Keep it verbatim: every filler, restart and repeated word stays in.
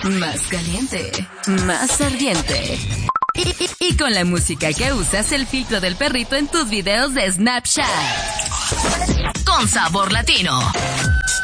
más caliente, más ardiente. Y, y, y con la música que usas, el filtro del perrito en tus videos de Snapchat. Con sabor latino.